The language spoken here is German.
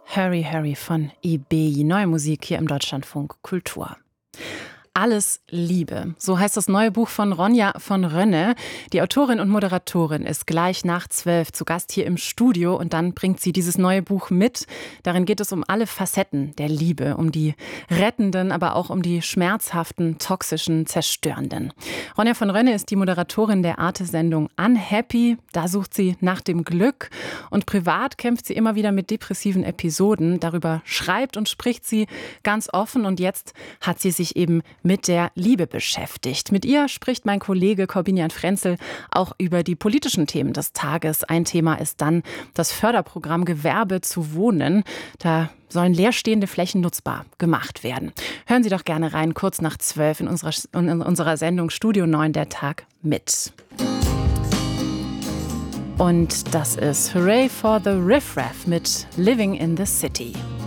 Hurry, Hurry von EB. Neue Musik hier im Deutschlandfunk Kultur. Alles Liebe. So heißt das neue Buch von Ronja von Rönne. Die Autorin und Moderatorin ist gleich nach 12 zu Gast hier im Studio und dann bringt sie dieses neue Buch mit. Darin geht es um alle Facetten der Liebe, um die rettenden, aber auch um die schmerzhaften, toxischen, zerstörenden. Ronja von Rönne ist die Moderatorin der Arte-Sendung Unhappy. Da sucht sie nach dem Glück und privat kämpft sie immer wieder mit depressiven Episoden. Darüber schreibt und spricht sie ganz offen und jetzt hat sie sich eben mit der Liebe beschäftigt. Mit ihr spricht mein Kollege Corbinian Frenzel auch über die politischen Themen des Tages. Ein Thema ist dann das Förderprogramm Gewerbe zu Wohnen. Da sollen leerstehende Flächen nutzbar gemacht werden. Hören Sie doch gerne rein, kurz nach 12 in unserer Sendung Studio 9 der Tag mit. Und das ist Hooray for the Riff Raff mit Living in the City.